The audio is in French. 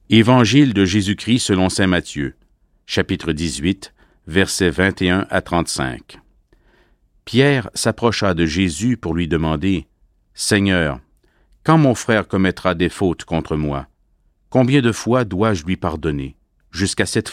Évangile de Jésus-Christ selon saint Matthieu, chapitre 18, versets 21 à 35. Pierre s'approcha de Jésus pour lui demander « Seigneur, quand mon frère commettra des fautes contre moi, combien de fois dois-je lui pardonner? Jusqu'à 7 fois? »